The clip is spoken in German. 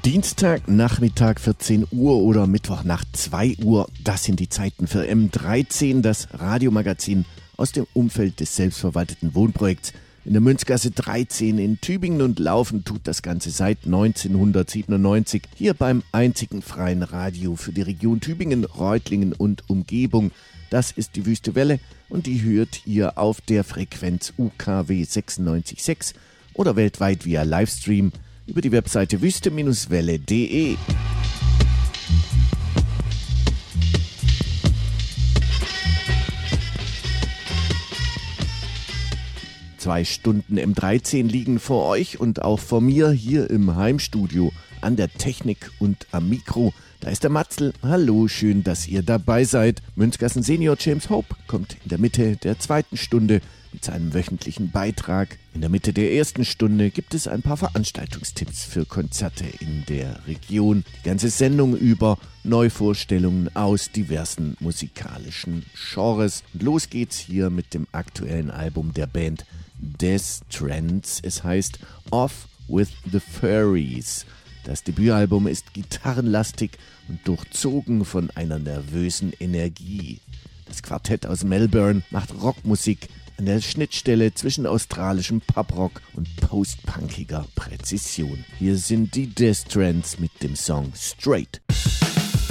Dienstag, Nachmittag 14 Uhr oder Mittwochnacht 2 Uhr, das sind die Zeiten für M13, das Radiomagazin aus dem Umfeld des selbstverwalteten Wohnprojekts in der Münzgasse 13 in Tübingen, und laufen tut das Ganze seit 1997 hier beim einzigen freien Radio für die Region Tübingen, Reutlingen und Umgebung. Das ist die Wüste Welle und die hört ihr auf der Frequenz UKW 96.6 oder weltweit via Livestream über die Webseite wüste-welle.de. Zwei Stunden M13 liegen vor euch und auch vor mir hier im Heimstudio an der Technik und am Mikro. Da ist der Matzl. Hallo, schön, dass ihr dabei seid. Münzgassen Senior James Hope kommt in der Mitte der zweiten Stunde mit seinem wöchentlichen Beitrag. In der Mitte der ersten Stunde gibt es ein paar Veranstaltungstipps für Konzerte in der Region. Die ganze Sendung über Neuvorstellungen aus diversen musikalischen Genres. Und los geht's hier mit dem aktuellen Album der Band Death Trends. Es heißt Off with the Furries. Das Debütalbum ist gitarrenlastig und durchzogen von einer nervösen Energie. Das Quartett aus Melbourne macht Rockmusik an der Schnittstelle zwischen australischem Pubrock und postpunkiger Präzision. Hier sind die Death Trends mit dem Song Straight.